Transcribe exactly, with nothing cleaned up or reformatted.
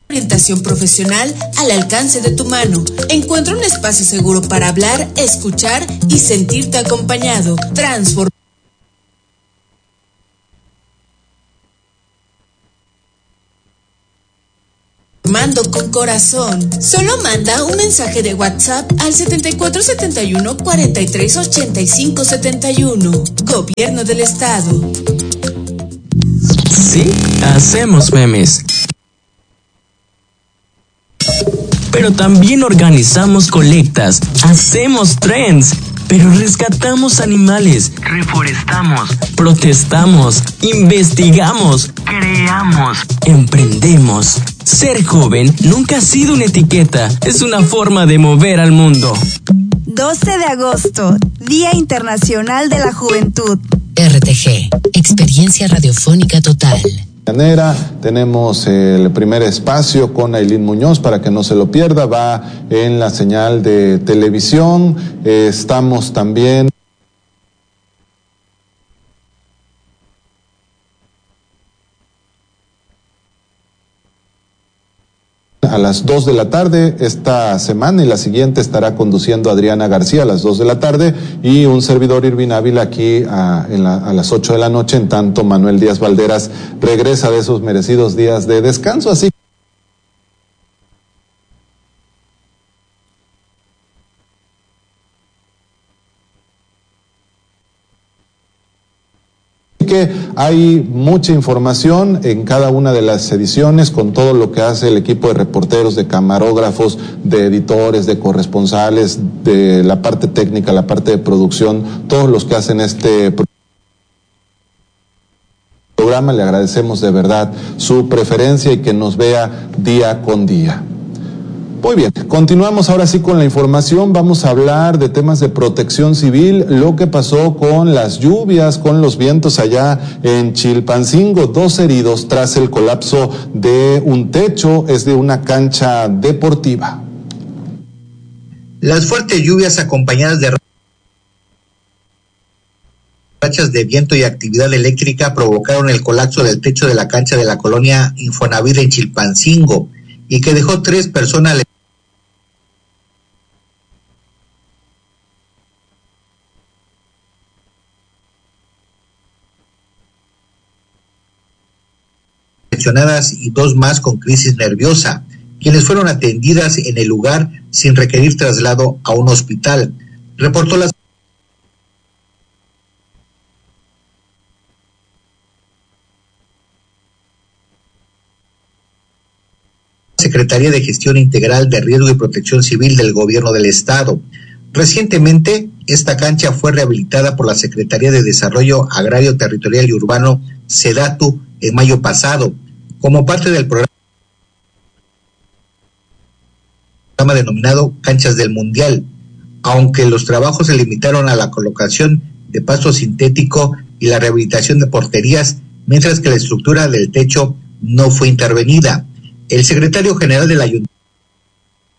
Orientación profesional al alcance de tu mano. Encuentra un espacio seguro para hablar, escuchar y sentirte acompañado. Transform Mando con corazón. Solo manda un mensaje de WhatsApp al setenta y cuatro setenta y uno cuarenta y tres ochenta y cinco setenta y uno. Gobierno del Estado. Sí, hacemos memes. Pero también organizamos colectas, hacemos trends, pero rescatamos animales, reforestamos, protestamos, investigamos, creamos, emprendemos. Ser joven nunca ha sido una etiqueta, es una forma de mover al mundo. doce de agosto, Día Internacional de la Juventud. R T G, Experiencia Radiofónica Total. Tenemos el primer espacio con Ailín Muñoz para que no se lo pierda, va en la señal de televisión. Eh, estamos también a las dos de la tarde esta semana, y la siguiente estará conduciendo Adriana García a las dos de la tarde y un servidor, Irvin Ávila, aquí a, en la, a las ocho de la noche, en tanto Manuel Díaz Valderas regresa de esos merecidos días de descanso. Así que hay mucha información en cada una de las ediciones con todo lo que hace el equipo de reporteros, de camarógrafos, de editores, de corresponsales, de la parte técnica, la parte de producción, todos los que hacen este programa. Le agradecemos de verdad su preferencia y que nos vea día con día. Muy bien, continuamos ahora sí con la información. Vamos a hablar de temas de protección civil, lo que pasó con las lluvias, con los vientos allá en Chilpancingo. Dos heridos tras el colapso de un techo, es de una cancha deportiva. Las fuertes lluvias acompañadas de rachas de viento y actividad eléctrica provocaron el colapso del techo de la cancha de la colonia Infonavit en Chilpancingo, y que dejó tres personas lesionadas y dos más con crisis nerviosa, quienes fueron atendidas en el lugar sin requerir traslado a un hospital, reportó la Secretaría de Gestión Integral de Riesgo y Protección Civil del Gobierno del Estado. Recientemente, esta cancha fue rehabilitada por la Secretaría de Desarrollo Agrario, Territorial y Urbano, SEDATU, en mayo pasado, como parte del programa denominado Canchas del Mundial, aunque los trabajos se limitaron a la colocación de pasto sintético y la rehabilitación de porterías, mientras que la estructura del techo no fue intervenida. El secretario general del Ayuntamiento